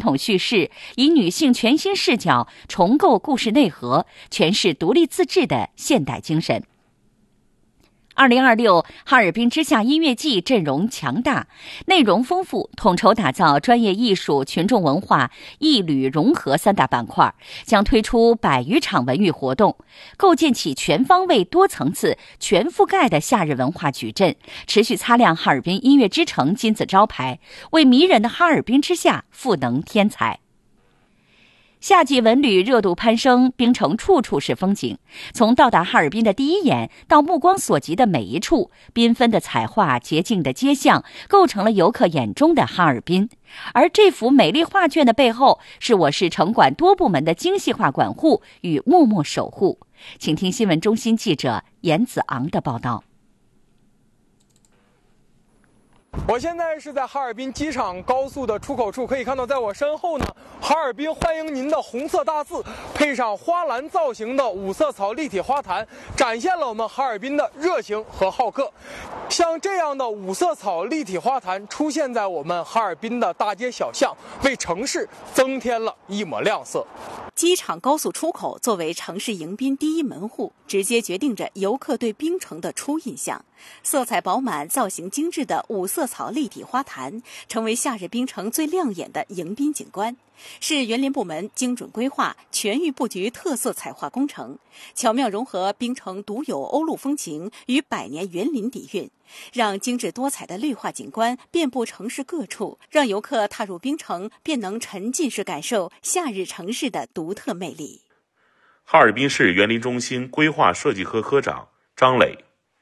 统叙事，以女性全新视角重构故事内核，诠释独立自治的现代精神。2026哈尔滨之夏音乐季阵容强大，内容丰富，统筹打造专业艺术、群众文化、艺旅融合三大板块，将推出100余场文娱活动，构建起全方位、多层次、全覆盖的夏日文化矩阵，持续擦亮哈尔滨音乐之城金字招牌，为迷人的哈尔滨之夏赋能添彩。夏季文旅热度攀升，冰城处处是风景。从到达哈尔滨的第一眼到目光所及的每一处，缤纷的彩画、洁净的街巷，构成了游客眼中的哈尔滨。而这幅美丽画卷的背后，是我市城管多部门的精细化管护与默默守护。请听新闻中心记者严子昂的报道。 我现在是在哈尔滨机场高速的出口处，可以看到在我身后呢，哈尔滨欢迎您的红色大字，配上花篮造型的五色草立体花坛，展现了我们哈尔滨的热情和好客。像这样的五色草立体花坛出现在我们哈尔滨的大街小巷，为城市增添了一抹亮色。 机场高速出口作为城市迎宾第一门户，直接决定着游客对冰城的初印象。色彩饱满、造型精致的五色草立体花坛，成为夏日冰城最亮眼的迎宾景观，是园林部门精准规划、全域布局特色彩画工程，巧妙融合冰城独有欧陆风情与百年园林底蕴，让精致多彩的绿化景观遍布城市各处，让游客踏入冰城便能沉浸式感受夏日城市的独特魅力。 哈尔滨市园林中心规划设计科科长张磊。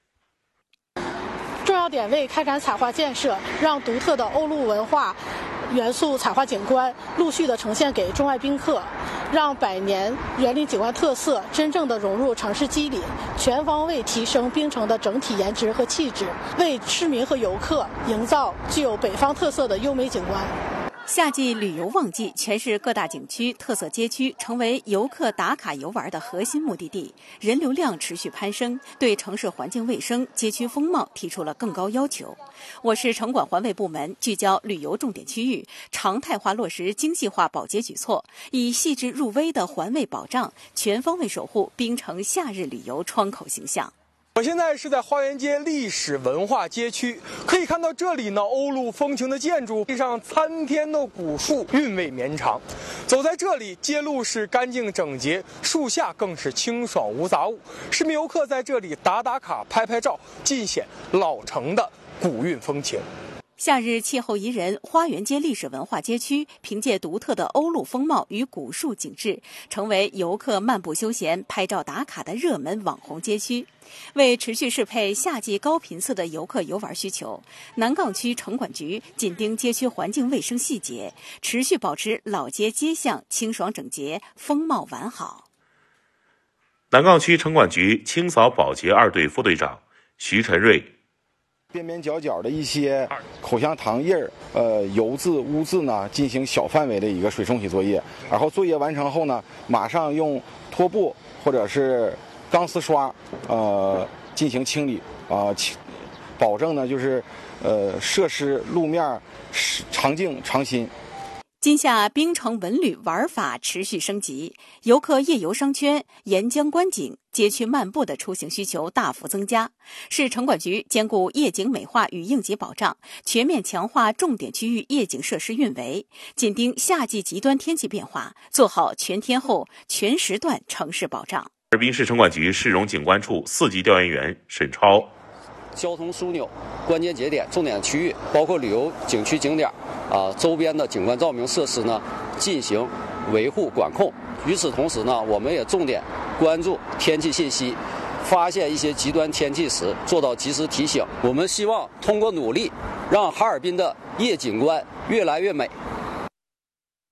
重要点为开展彩画建设，让独特的欧陆文化元素彩画景观陆续的呈现给中外宾客，让百年园林景观特色真正的融入城市肌理，全方位提升冰城的整体颜值和气质，为市民和游客营造具有北方特色的优美景观。 夏季旅游旺季，全市各大景区、特色街区成为游客打卡游玩的核心目的地，人流量持续攀升，对城市环境卫生、街区风貌提出了更高要求。我市城管环卫部门聚焦旅游重点区域，常态化落实精细化保洁举措，以细致入微的环卫保障，全方位守护冰城夏日旅游窗口形象。 我现在是在花园街历史文化街区，可以看到这里呢欧陆风情的建筑，地上参天的古树韵味绵长。走在这里，街路是干净整洁，树下更是清爽无杂物。市民游客在这里打卡、拍照，尽显老城的古韵风情。 夏日气候宜人，花园街历史文化街区凭借独特的欧陆风貌与古树景致，成为游客漫步休闲、拍照打卡的热门网红街区。为持续适配夏季高频次的游客游玩需求，南岗区城管局紧盯街区环境卫生细节，持续保持老街街巷清爽整洁、风貌完好。 南岗区城管局清扫保洁2队副队长徐晨瑞。 边边角角的一些口香糖印油渍、污渍呢，进行小范围的一个水冲洗作业，然后作业完成后呢，马上用拖布或者是钢丝刷，进行清理，保证呢就是设施路面常净常新。 今夏冰城文旅玩法持续升级，游客夜游商圈、沿江观景、街区漫步的出行需求大幅增加。市城管局兼顾夜景美化与应急保障，全面强化重点区域夜景设施运维，紧盯夏季极端天气变化，做好全天候、全时段城市保障。 哈尔滨市城管局市容景观处4级调研员沈超。 交通枢纽、关键节点、重点区域，包括旅游景区景点周边的景观照明设施呢，进行维护管控。与此同时呢，我们也重点关注天气信息，发现一些极端天气时做到及时提醒。我们希望通过努力，让哈尔滨的夜景观越来越美。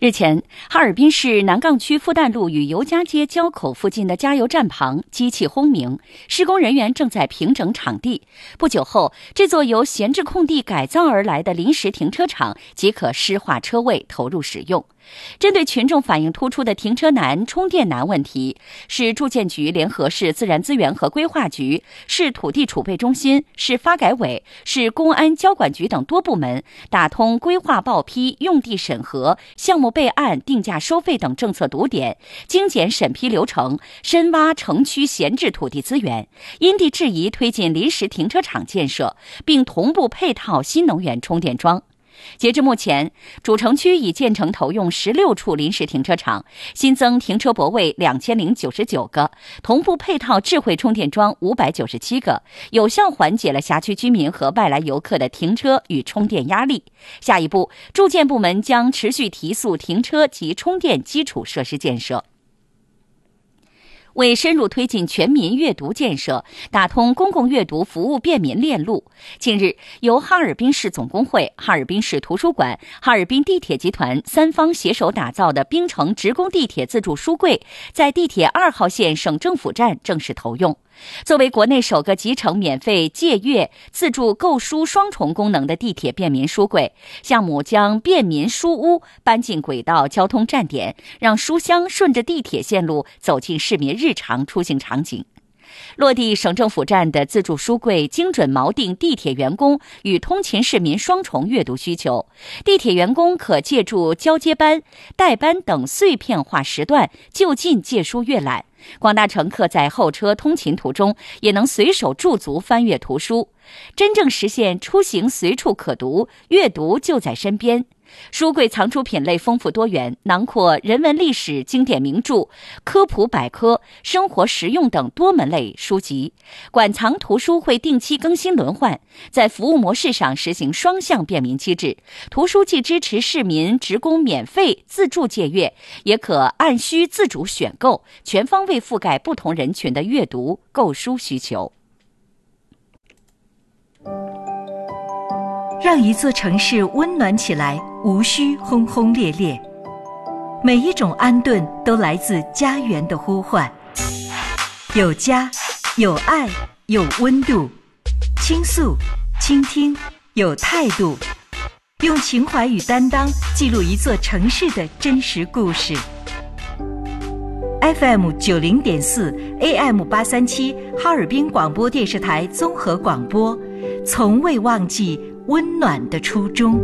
日前，哈尔滨市南岗区复旦路与尤家街交口附近的加油站旁机器轰鸣，施工人员正在平整场地。不久后，这座由闲置空地改造而来的临时停车场即可施划车位投入使用。针对群众反映突出的停车难、充电难问题，市住建局联合市自然资源和规划局、市土地储备中心、市发改委、市公安交管局等多部门，打通规划报批、用地审核、项目备案、定价收费等政策堵点，精简审批流程，深挖城区闲置土地资源，因地制宜推进临时停车场建设，并同步配套新能源充电桩。截至目前，主城区已建成投用16处临时停车场，新增停车泊位2099个，同步配套智慧充电桩597个，有效缓解了辖区居民和外来游客的停车与充电压力。下一步，住建部门将持续提速停车及充电基础设施建设。为深入推进全民阅读建设，打通公共阅读服务便民链路，近日，由哈尔滨市总工会、哈尔滨市图书馆、哈尔滨地铁集团三方携手打造的滨城职工地铁自助书柜，在地铁2号线省政府站正式投用。作为国内首个集成免费借阅、自助购书双重功能的地铁便民书柜，项目将便民书屋搬进轨道交通站点，让书香顺着地铁线路走进市民日常出行场景。落地省政府站的自助书柜精准锚定地铁员工与通勤市民双重阅读需求，地铁员工可借助交接班、代班等碎片化时段就近借书阅览，广大乘客在候车通勤途中也能随手驻足翻阅图书，真正实现出行随处可读，阅读就在身边。书柜藏书品类丰富多元，囊括人文历史经典名著、科普百科、生活实用等多门类书籍。馆藏图书会定期更新轮换，在服务模式上实行双向便民机制。图书既支持市民职工免费自助借阅，也可按需自主选购，全方位覆盖不同人群的阅读购书需求。 让一座城市温暖起来，无需轰轰烈烈。每一种安顿都来自家园的呼唤。有家，有爱，有温度。倾诉，倾听，有态度。用情怀与担当记录一座城市的真实故事。FM 90.4 AM 837哈尔滨广播电视台综合广播，从未忘记温暖的初衷。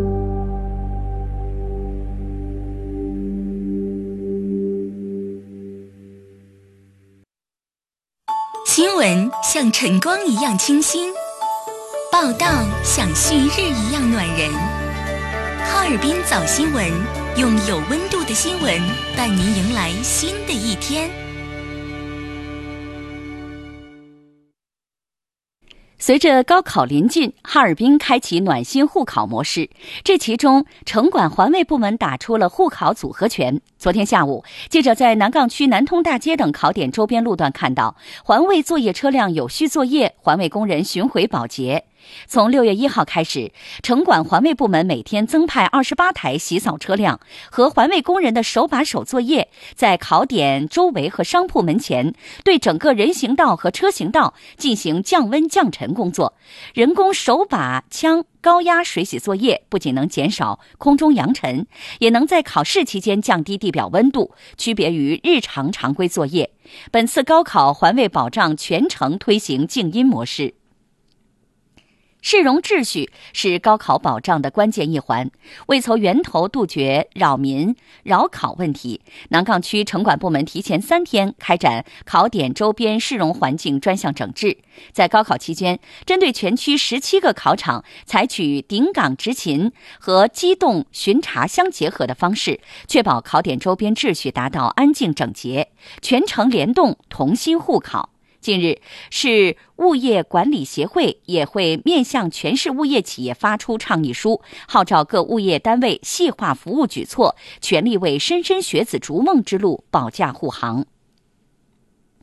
新闻像晨光一样清新，报道像旭日一样暖人。哈尔滨早新闻，用有温度的新闻带您迎来新的一天。 随着高考临近，哈尔滨开启暖心互考模式，这其中城管环卫部门打出了互考组合拳。昨天下午，记者在南岗区南通大街等考点周边路段看到，环卫作业车辆有序作业，环卫工人巡回保洁。从6月1号开始，城管环卫部门每天增派28台洗扫车辆和环卫工人的手把手作业，在考点周围和商铺门前对整个人行道和车行道进行降温降尘工作。人工手把枪高压水洗作业不仅能减少空中扬尘，也能在考试期间降低地表温度，区别于日常常规作业。本次高考环卫保障全程推行静音模式。市容秩序是高考保障的关键一环，为从源头杜绝扰民扰考问题，南岗区城管部门提前3天开展考点周边市容环境专项整治。在高考期间，针对全区17个考场，采取顶岗执勤和机动巡查相结合的方式，确保考点周边秩序达到安静整洁，全程联动同心互考。近日，市物业管理协会也会面向全市物业企业发出倡议书，号召各物业单位细化服务举措，全力为莘莘学子逐梦之路保驾护航。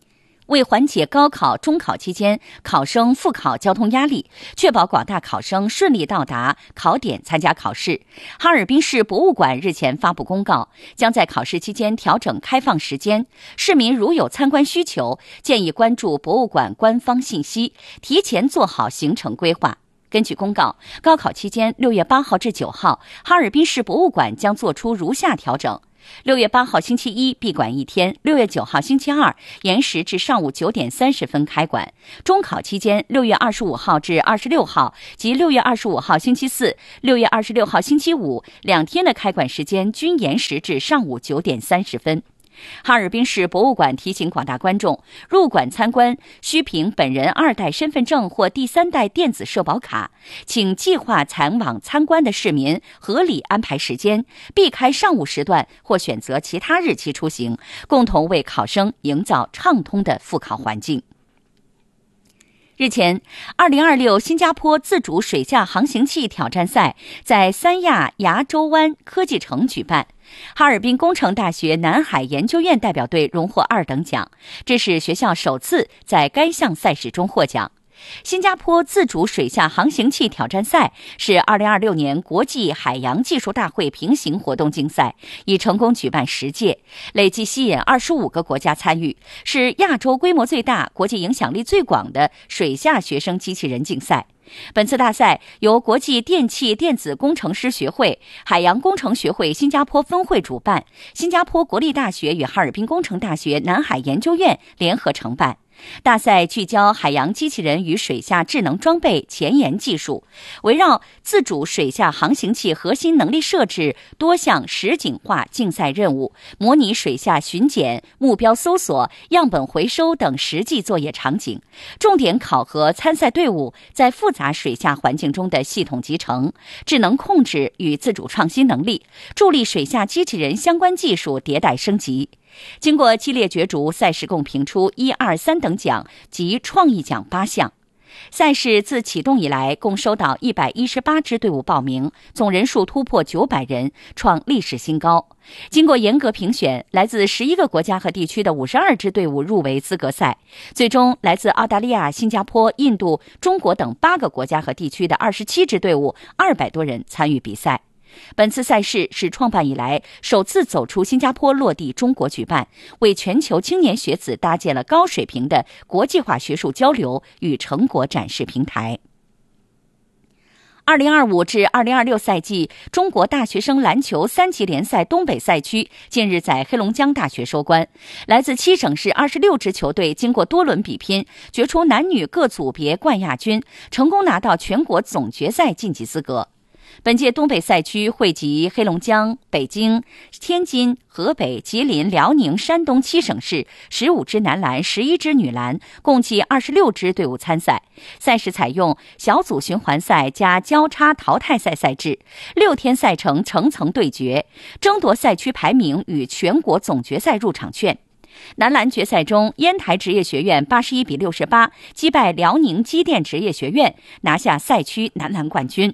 为缓解高考、中考期间考生复考交通压力，确保广大考生顺利到达考点参加考试，哈尔滨市博物馆日前发布公告，将在考试期间调整开放时间。市民如有参观需求，建议关注博物馆官方信息，提前做好行程规划。根据公告，高考期间6月8号至9号，哈尔滨市博物馆将做出如下调整：6月8号星期一闭馆1天，6月9号星期二延时至上午9点30分开馆。中考期间6月25号至26号及6月25号星期四、6月26号星期五2天的开馆时间均延时至上午9点30分。哈尔滨市博物馆提醒广大观众，入馆参观需凭本人2代身份证或第3代电子社保卡，请计划前往参观的市民合理安排时间，避开上午时段或选择其他日期出行，共同为考生营造畅通的复考环境。日前，2026新加坡自主水下航行器挑战赛在三亚牙洲湾科技城举办，哈尔滨工程大学南海研究院代表队荣获2等奖，这是学校首次在该项赛事中获奖。新加坡自主水下航行器挑战赛是2026年国际海洋技术大会平行活动竞赛，已成功举办10届，累计吸引25个国家参与，是亚洲规模最大、国际影响力最广的水下学生机器人竞赛。本次大赛由国际电气电子工程师学会、海洋工程学会新加坡分会主办，新加坡国立大学与哈尔滨工程大学南海研究院联合承办。大赛聚焦海洋机器人与水下智能装备前沿技术，围绕自主水下航行器核心能力设置多项实景化竞赛任务，模拟水下巡检、目标搜索、样本回收等实际作业场景，重点考核参赛队伍在复杂水下环境中的系统集成、智能控制与自主创新能力，助力水下机器人相关技术迭代升级。经过激烈角逐，赛事共评出1、2、3等奖及创意奖8项。赛事自启动以来，共收到118支队伍报名，总人数突破900人，创历史新高。经过严格评选，来自11个国家和地区的52支队伍入围资格赛，最终来自澳大利亚、新加坡、印度、中国等8个国家和地区的27支队伍200多人参与比赛。本次赛事是创办以来首次走出新加坡落地中国举办，为全球青年学子搭建了高水平的国际化学术交流与成果展示平台。2025至2026赛季中国大学生篮球3级联赛东北赛区近日在黑龙江大学收官，来自7省市26支球队经过多轮比拼，决出男女各组别冠亚军，成功拿到全国总决赛晋级资格。本届东北赛区汇集黑龙江、北京、天津、河北、吉林、辽宁、山东7省市15支男篮、11支女篮，共计26支队伍参赛。赛事采用小组循环赛加交叉淘汰赛赛制，6天赛程层层对决，争夺赛区排名与全国总决赛入场券。男篮决赛中，烟台职业学院81比68击败辽宁机电职业学院，拿下赛区男篮冠军。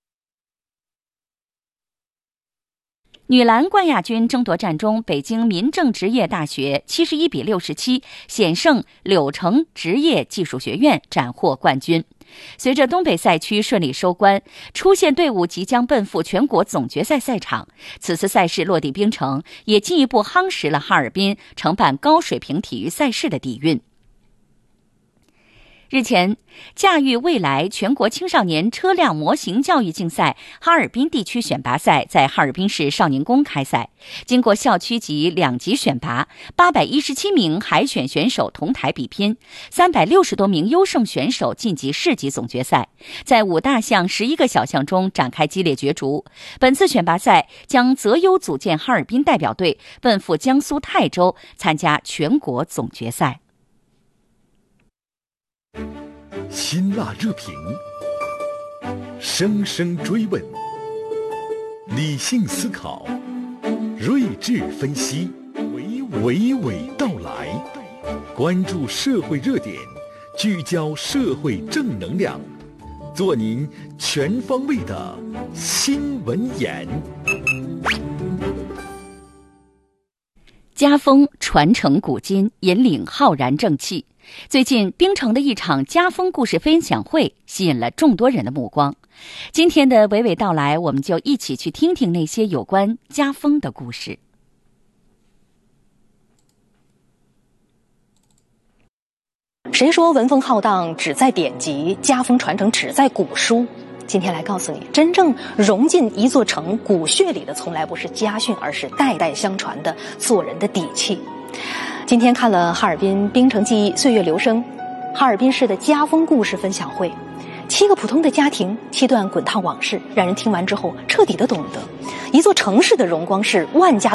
女篮冠亚军争夺战中，北京民政职业大学71比67险胜柳城职业技术学院，斩获冠军。随着东北赛区顺利收官，出线队伍即将奔赴全国总决赛赛场。此次赛事落地冰城，也进一步夯实了哈尔滨承办高水平体育赛事的底蕴。日前，驾驭未来全国青少年车辆模型教育竞赛哈尔滨地区选拔赛在哈尔滨市少年宫开赛。经过校区级2级选拔，817名海选选手同台比拼，360多名优胜选手晋级市级总决赛，在5大项11个小项中展开激烈角逐。本次选拔赛将择优组建哈尔滨代表队，奔赴江苏泰州参加全国总决赛。 辛辣热评，生生追问，理性思考，睿智分析，娓娓道来，关注社会热点，聚焦社会正能量，做您全方位的新闻眼。 家风传承古今，引领浩然正气。最近，冰城的一场家风故事分享会吸引了众多人的目光。今天的娓娓道来，我们就一起去听听那些有关家风的故事。 谁说文风浩荡只在典籍，家风传承只在古书？今天来告诉你，真正融进一座城骨血里的，从来不是家训，而是代代相传的做人的底气。今天看了哈尔滨冰城记忆岁月流声，哈尔滨市的家风故事分享会，7个普通的家庭，7段滚烫往事，让人听完之后彻底的懂得，一座城市的荣光是万家